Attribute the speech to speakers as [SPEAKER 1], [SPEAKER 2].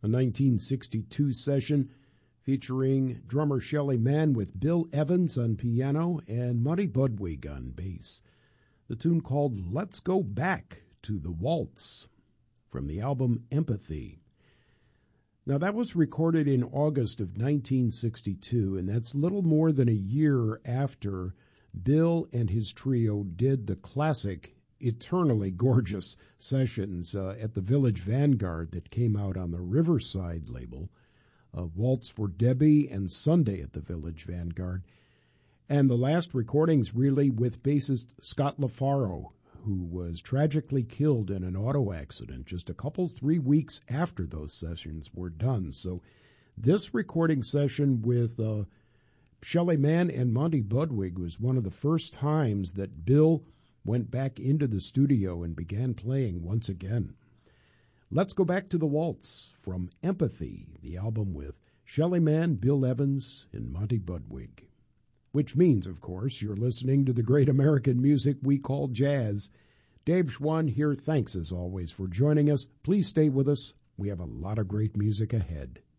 [SPEAKER 1] a 1962 session featuring drummer Shelly Manne with Bill Evans on piano and Monty Budwig on bass. The tune called Let's Go Back to the Waltz from the album Empathy. Now, that was recorded in August of 1962, and that's little more than a year after Bill and his trio did the classic Eternally Gorgeous sessions at the Village Vanguard that came out on the Riverside label, Waltz for Debbie and Sunday at the Village Vanguard. And the last recordings really with bassist Scott LaFaro, who was tragically killed in an auto accident just 3 weeks after those sessions were done. So this recording session with Shelly Manne and Monty Budwig was one of the first times that Bill went back into the studio and began playing once again. Let's go back to the waltz from Empathy, the album with Shelly Manne, Bill Evans, and Monty Budwig. Which means, of course, you're listening to the great American music we call jazz. Dave Schwann here. Thanks, as always, for joining us. Please stay with us. We have a lot of great music ahead.